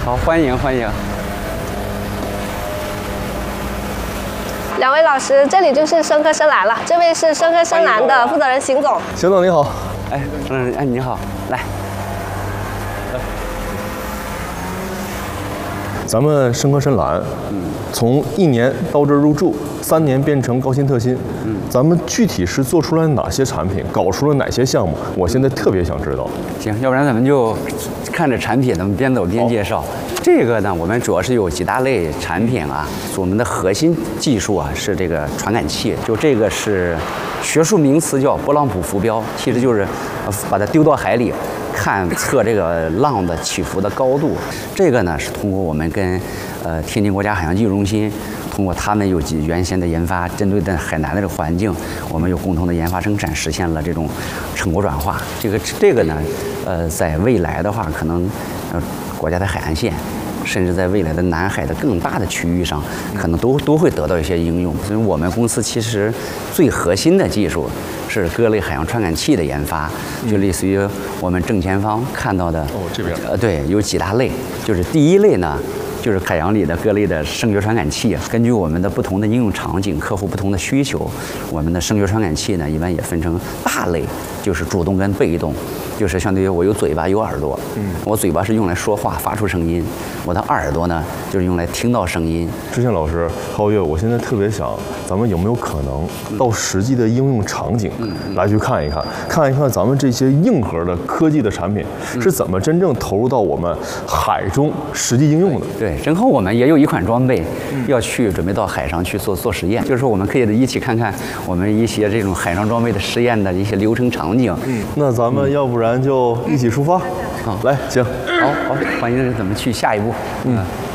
好，欢迎欢迎。 两位老师，这里就是深科深蓝了。这位是深科深蓝的负责人邢总。 邢总你好。 哎，哎你好，来。 咱们深科深蓝，从1年到这儿入驻，3年变成高薪特薪，咱们具体是做出来哪些产品，搞出了哪些项目？我现在特别想知道。 行，要不然咱们就看着产品，咱们边走边介绍。这个呢，我们主要是有几大类产品啊。我们的核心技术啊是这个传感器，就这个是学术名词叫波浪谱浮标，其实就是把它丢到海里。测这个浪的起伏的高度，这个呢是通过我们跟天津国家海洋技术中心，通过他们有原先的研发，针对的海南的这个环境，我们有共同的研发生产，实现了这种成果转化。这个呢，在未来的话，可能国家的海岸线，甚至在未来的南海的更大的区域上，可能都会得到一些应用。所以我们公司其实最核心的技术是各类海洋传感器的研发，就类似于我们正前方看到的这边对，有几大类，就是第一类呢，就是海洋里的各类的声学传感器，根据我们的不同的应用场景、客户不同的需求，我们的声学传感器呢，一般也分成大类，就是主动跟被动，就是相对于我有嘴巴有耳朵，我嘴巴是用来说话发出声音，我的耳朵呢就是用来听到声音。 知县老师，皓月，我现在特别想，咱们有没有可能到实际的应用场景来去看一看，看一看咱们这些硬核的科技的产品是怎么真正投入到我们海中实际应用的？ 对，正好我们也有一款装备要去准备到海上去做实验，就是说我们可以一起看看我们一些这种海上装备的实验的一些流程场景。 那咱们要不然就一起出发。 好， 来，行， 好，欢迎咱们去下一步。